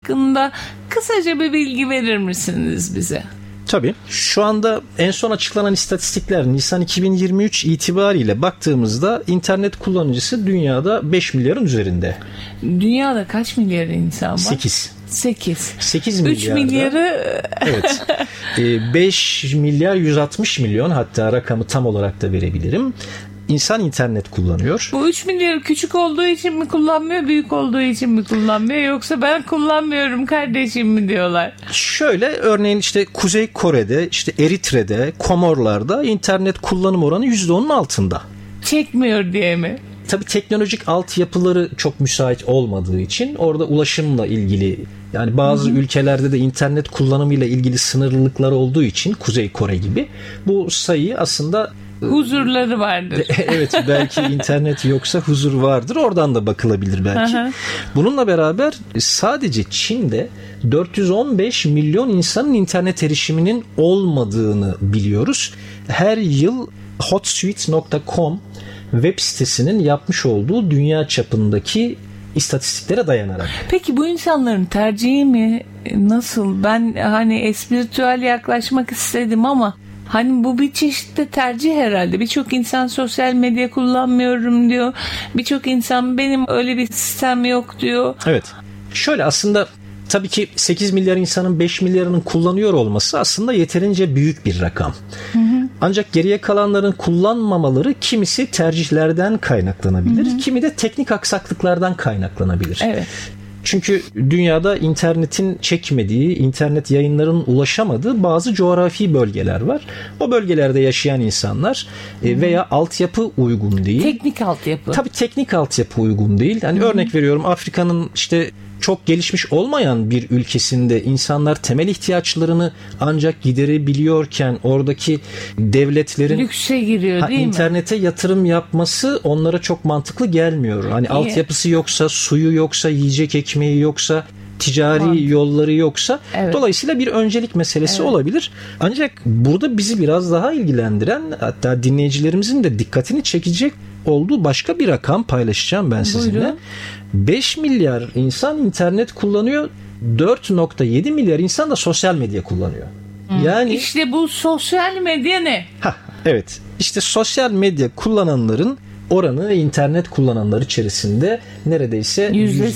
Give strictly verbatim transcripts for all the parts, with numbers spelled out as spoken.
hakkında kısaca bir bilgi verir misiniz bize? Tabii. Şu anda en son açıklanan istatistikler Nisan iki bin yirmi üç itibariyle baktığımızda internet kullanıcısı dünyada beş milyarın üzerinde. Dünyada kaç milyar insan var? sekiz. sekiz. sekiz milyarda. üç milyarı Evet. beş milyar yüz altmış milyon, hatta rakamı tam olarak da verebilirim, İnsan internet kullanıyor. Bu üç milyarı küçük olduğu için mi kullanmıyor, büyük olduğu için mi kullanmıyor, yoksa ben kullanmıyorum kardeşim mi diyorlar? Şöyle, örneğin işte Kuzey Kore'de, işte Eritre'de, Komorlar'da internet kullanım oranı yüzde onun altında. Çekmiyor diye mi? Tabii teknolojik altyapıları çok müsait olmadığı için orada ulaşımla ilgili, yani bazı Hı-hı. ülkelerde de internet kullanımıyla ilgili sınırlılıklar olduğu için, Kuzey Kore gibi, bu sayı aslında huzurları vardır. Evet, belki internet yoksa huzur vardır. Oradan da bakılabilir belki. Aha. Bununla beraber sadece Çin'de dört yüz on beş milyon insanın internet erişiminin olmadığını biliyoruz. Her yıl hotsuite nokta com web sitesinin yapmış olduğu dünya çapındaki istatistiklere dayanarak. Peki bu insanların tercihi mi? Nasıl? Ben hani espiritüel yaklaşmak istedim ama hani bu bir çeşit de tercih herhalde. Birçok insan sosyal medya kullanmıyorum diyor. Birçok insan benim öyle bir sistem yok diyor. Evet. Şöyle, aslında tabii ki sekiz milyar insanın beş milyarının kullanıyor olması aslında yeterince büyük bir rakam. Hı hı. Ancak geriye kalanların kullanmamaları kimisi tercihlerden kaynaklanabilir, hı hı. kimi de teknik aksaklıklardan kaynaklanabilir. Evet. Çünkü dünyada internetin çekmediği, internet yayınlarının ulaşamadığı bazı coğrafi bölgeler var. O bölgelerde yaşayan insanlar hmm. veya altyapı uygun değil. Teknik altyapı. Tabii teknik altyapı uygun değil. Hani hmm. örnek veriyorum, Afrika'nın işte çok gelişmiş olmayan bir ülkesinde insanlar temel ihtiyaçlarını ancak giderebiliyorken oradaki devletlerin lükse giriyor, ha, değil internete mi? Yatırım yapması onlara çok mantıklı gelmiyor. Hani İyi. altyapısı yoksa, suyu yoksa, yiyecek ekmeği yoksa, ticari Mantıklı. yolları yoksa, evet. dolayısıyla bir öncelik meselesi evet. olabilir. Ancak burada bizi biraz daha ilgilendiren, hatta dinleyicilerimizin de dikkatini çekecek olduğu başka bir rakam paylaşacağım ben sizinle. Buyurun. beş milyar insan internet kullanıyor. dört nokta yedi milyar insan da sosyal medya kullanıyor. Hmm. Yani işte bu sosyal medya ne? Hah, evet. İşte sosyal medya kullananların oranı internet kullananlar içerisinde neredeyse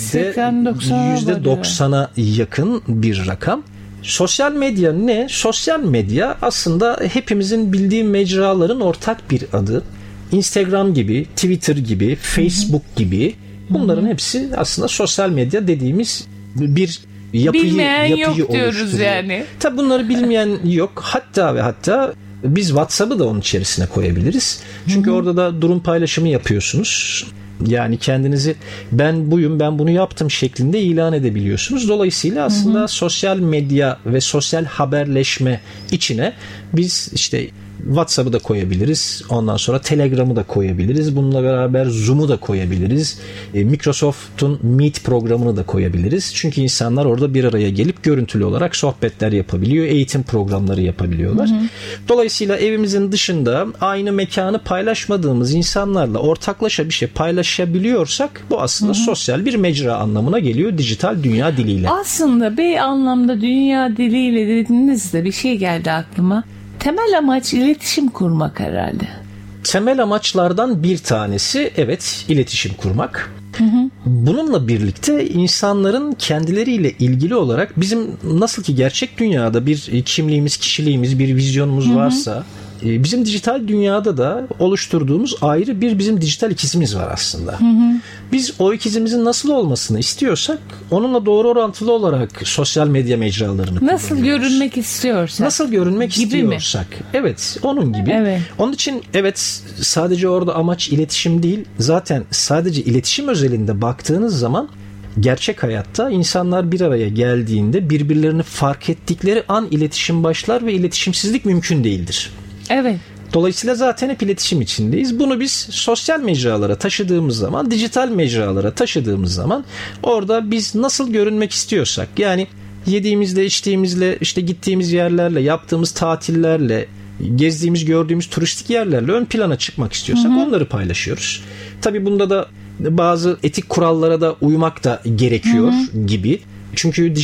yüzde doksana yakın bir rakam. Sosyal medya ne? Sosyal medya aslında hepimizin bildiği mecraların ortak bir adı. Instagram gibi, Twitter gibi, Facebook Hı-hı. gibi, bunların Hı-hı. hepsi aslında sosyal medya dediğimiz bir yapıyı, bilmeyen yapıyı yok diyoruz yani. Tabii bunları bilmeyen yok. Hatta ve hatta biz WhatsApp'ı da onun içerisine koyabiliriz. Çünkü Hı-hı. orada da durum paylaşımı yapıyorsunuz. Yani kendinizi ben buyum, ben bunu yaptım şeklinde ilan edebiliyorsunuz. Dolayısıyla aslında Hı-hı. sosyal medya ve sosyal haberleşme içine biz işte WhatsApp'ı da koyabiliriz. Ondan sonra Telegram'ı da koyabiliriz. Bununla beraber Zoom'u da koyabiliriz. E, Microsoft'un Meet programını da koyabiliriz. Çünkü insanlar orada bir araya gelip görüntülü olarak sohbetler yapabiliyor. Eğitim programları yapabiliyorlar. Hı hı. Dolayısıyla evimizin dışında aynı mekanı paylaşmadığımız insanlarla ortaklaşa bir şey paylaşabiliyorsak bu aslında hı hı. sosyal bir mecra anlamına geliyor dijital dünya diliyle. Aslında bir anlamda dünya diliyle dediğinizde bir şey geldi aklıma. Temel amaç iletişim kurmak herhalde. Temel amaçlardan bir tanesi evet iletişim kurmak. Hı hı. Bununla birlikte insanların kendileriyle ilgili olarak bizim nasıl ki gerçek dünyada bir kimliğimiz, kişiliğimiz, bir vizyonumuz hı hı. varsa bizim dijital dünyada da oluşturduğumuz ayrı bir bizim dijital ikizimiz var aslında. Hı hı. Biz o ikizimizin nasıl olmasını istiyorsak onunla doğru orantılı olarak sosyal medya mecralarını nasıl görünmek istiyorsak. Nasıl görünmek gibi istiyorsak. Mi? Evet, onun gibi. Evet. Onun için evet sadece orada amaç iletişim değil. Zaten sadece iletişim özelinde baktığınız zaman gerçek hayatta insanlar bir araya geldiğinde birbirlerini fark ettikleri an iletişim başlar ve iletişimsizlik mümkün değildir. Evet. Dolayısıyla zaten hep iletişim içindeyiz. Bunu biz sosyal mecralara taşıdığımız zaman, dijital mecralara taşıdığımız zaman orada biz nasıl görünmek istiyorsak, yani yediğimizle, içtiğimizle, işte gittiğimiz yerlerle, yaptığımız tatillerle, gezdiğimiz, gördüğümüz turistik yerlerle ön plana çıkmak istiyorsak hı hı. onları paylaşıyoruz. Tabii bunda da bazı etik kurallara da uymak da gerekiyor hı hı. gibi. Çünkü